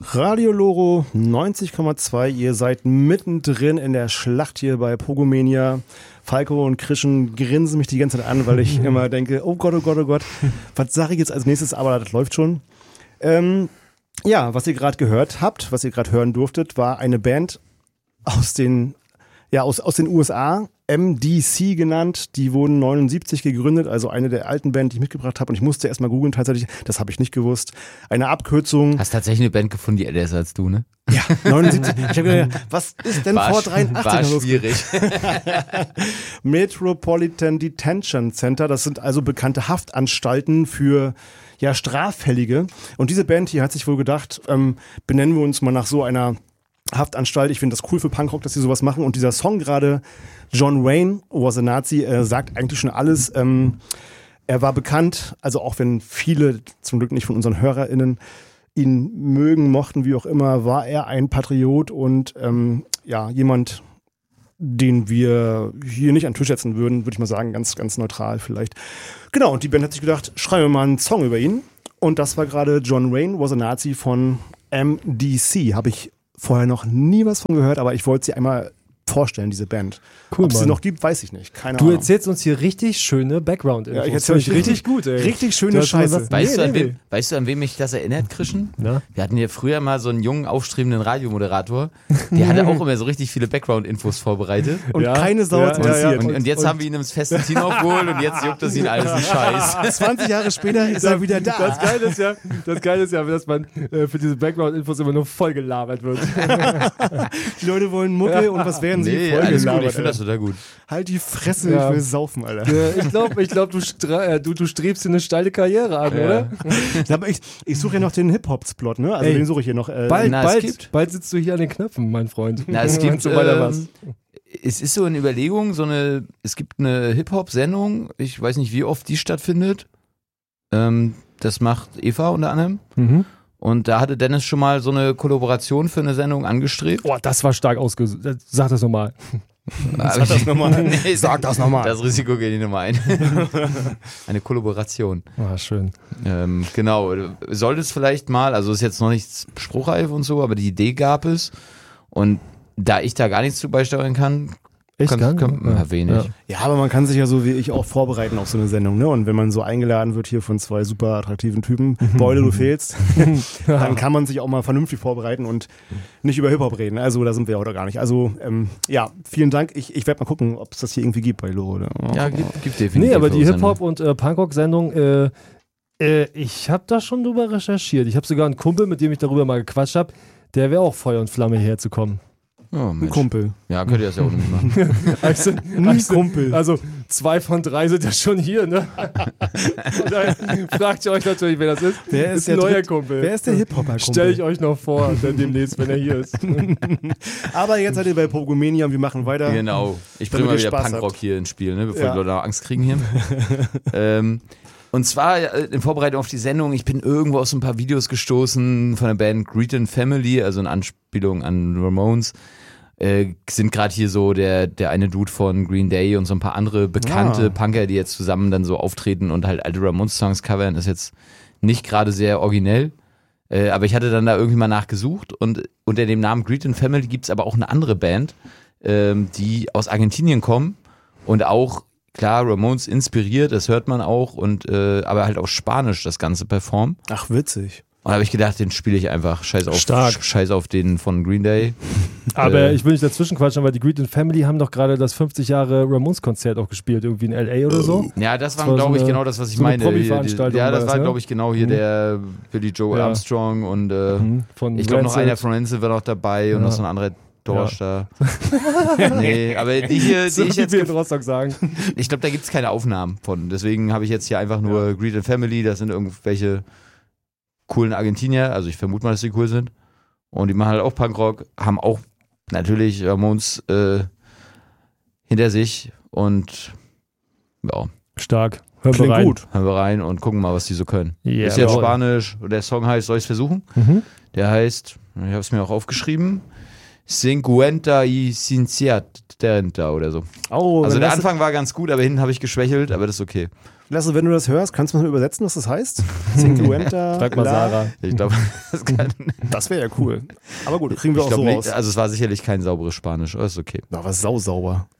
Radio Loro 90,2, ihr seid mittendrin in der Schlacht hier bei Pogomania. Falco und Christian grinsen mich die ganze Zeit an, weil ich immer denke, oh Gott, oh Gott, oh Gott, was sage ich jetzt als nächstes, aber das läuft schon. Ja, was ihr gerade gehört habt, was ihr gerade hören durftet, war eine Band aus den USA, MDC genannt. Die wurden 79 gegründet, also eine der alten Bands, die ich mitgebracht habe. Und ich musste erst mal googeln tatsächlich, das habe ich nicht gewusst. Eine Abkürzung. Hast tatsächlich eine Band gefunden, die älter ist als du, ne? Ja, 79. Ich habe gedacht, was ist denn vor 83? War schwierig. Metropolitan Detention Center, das sind also bekannte Haftanstalten für Straffällige. Und diese Band hier hat sich wohl gedacht, benennen wir uns mal nach so einer Haftanstalt. Ich finde das cool für Punkrock, dass sie sowas machen. Und dieser Song gerade, John Wayne was a Nazi, sagt eigentlich schon alles. Er war bekannt, also auch wenn viele, zum Glück nicht von unseren HörerInnen, ihn mögen, mochten, wie auch immer, war er ein Patriot und jemand, den wir hier nicht an den Tisch setzen würden, würde ich mal sagen, ganz, ganz neutral vielleicht. Genau, und die Band hat sich gedacht, schreiben wir mal einen Song über ihn. Und das war gerade John Wayne was a Nazi von MDC. Habe ich vorher noch nie was von gehört, aber ich wollte sie einmal vorstellen, diese Band. Cool, ob es sie Mann. noch gibt, weiß ich nicht. Keine Ahnung. Du erzählst uns hier richtig schöne Background-Infos. Ja, ich erzähl euch richtig gut, ey. Richtig schöne Scheiße. Weißt du, an wem mich das erinnert, Christian? Na? Wir hatten hier früher mal so einen jungen, aufstrebenden Radiomoderator. Der hatte auch immer so richtig viele Background-Infos vorbereitet. Und keine Sau hat's interessiert. Und jetzt haben wir ihn ins festen Team aufgeholt und jetzt juckt es ihn alles einen Scheiß. 20 Jahre später ist er wieder da. Das Geile ist ja, dass man für diese Background-Infos immer nur voll gelabert wird. Die Leute wollen Mucke und was werden sie? Nee, Voll alles gut, gelabert, ich finde das total gut. Halt die Fresse, Ja. ich will saufen, Alter. Ich glaube, du strebst dir eine steile Karriere an, oder? Aber ich suche ja noch den Hip-Hop-Plot, ne? Also Ey, den suche ich hier noch. Bald sitzt du hier an den Knöpfen, mein Freund. Na, es gibt so weiter was. Es ist so in Überlegung, es gibt eine Hip-Hop-Sendung, ich weiß nicht, wie oft die stattfindet. Das macht Eva unter anderem. Mhm. Und da hatte Dennis schon mal so eine Kollaboration für eine Sendung angestrebt. Boah, das war stark ausgesucht. Sag das nochmal. Sag das nochmal. Nee, Sag das nochmal. Das Risiko geht nicht nochmal ein. Eine Kollaboration. Ah, schön. Genau. Sollte es vielleicht mal, also ist jetzt noch nichts spruchreif und so, aber die Idee gab es. Und da ich da gar nichts zu beisteuern kann, Echt wenig. Ja, aber man kann sich ja so wie ich auch vorbereiten auf so eine Sendung, ne? Und wenn man so eingeladen wird hier von zwei super attraktiven Typen, Beule, du fehlst, dann kann man sich auch mal vernünftig vorbereiten und nicht über Hip-Hop reden. Also da sind wir heute gar nicht. Also vielen Dank. Ich werde mal gucken, ob es das hier irgendwie gibt bei Loro. Oder? Ja, gibt definitiv. Nee, aber die Sendung. Hip-Hop- und Punkrock-Sendung, ich habe da schon drüber recherchiert. Ich habe sogar einen Kumpel, mit dem ich darüber mal gequatscht habe, der wäre auch Feuer und Flamme herzukommen. Oh, Ein Kumpel. Ja, könnt ihr das ja auch nicht machen. Kumpel. Also 2 von 3 sind ja schon hier, ne? Und dann fragt ihr euch natürlich, wer das ist. Wer ist ein der neuer Dritt- Kumpel. Wer ist der Hip-Hopper-Kumpel? Stell ich euch noch vor, dann demnächst, wenn er hier ist. Aber jetzt seid ihr bei Pogomania und wir machen weiter. Genau. Ich bringe Damit mal ihr wieder Spaß Punkrock habt. hier ins Spiel, ne, bevor Ja. die Leute auch Angst kriegen hier. Und zwar in Vorbereitung auf die Sendung, ich bin irgendwo auf so ein paar Videos gestoßen von der Band Greetin Family, also in Anspielung an Ramones. Sind gerade hier so der eine Dude von Green Day und so ein paar andere bekannte Punker, die jetzt zusammen dann so auftreten und halt alte Ramones-Songs covern, ist jetzt nicht gerade sehr originell. Aber ich hatte dann da irgendwie mal nachgesucht und unter dem Namen Greetin Family gibt's aber auch eine andere Band, die aus Argentinien kommen und auch, klar, Ramones inspiriert, das hört man auch, und aber halt auf Spanisch das Ganze performen. Ach, witzig. Und da habe ich gedacht, den spiele ich einfach. Stark. Scheiß auf den von Green Day. Aber ich will nicht dazwischen quatschen, weil die Greetin Family haben doch gerade das 50 Jahre Ramones-Konzert auch gespielt, irgendwie in L.A. oder so. Ja, das war, war glaube so ich, eine- genau das, was ich so eine meine. Promi-Veranstaltung Ja, war das das, war, ne? glaube ich, genau hier der Billy Joe Ja. Armstrong und Von ich glaube noch Rancid. einer von Rancid war noch dabei und Ja. noch so ein anderer Dorsch da. Nee, aber die hier, So die ich wie jetzt, wir in Rostock sagen. ich glaube, da gibt es keine Aufnahmen von. Deswegen habe ich jetzt hier einfach nur Greetin Family, das sind irgendwelche coolen Argentinier, also ich vermute mal, dass die cool sind. Und die machen halt auch Punkrock, haben auch natürlich Ramones hinter sich und ja, Stark. Hören wir Klingt rein. gut. hören wir rein und gucken mal, was die so können. Ja, Ist jetzt jawohl. Spanisch und der Song heißt, soll ich es versuchen? Mhm. Der heißt, ich habe es mir auch aufgeschrieben, Cincuenta y Cincinnati oder so. Oh, Also wenn der das- Anfang war ganz gut, aber hinten habe ich geschwächelt, aber das ist okay. Lasse, wenn du das hörst, kannst du mal übersetzen, was das heißt? Cinquenta. Frag mal Sarah. Ich glaube, Das wäre ja cool. Aber gut, kriegen wir auch so nicht, raus. also es war sicherlich kein sauberes Spanisch, aber ist okay. Na, was sausauber.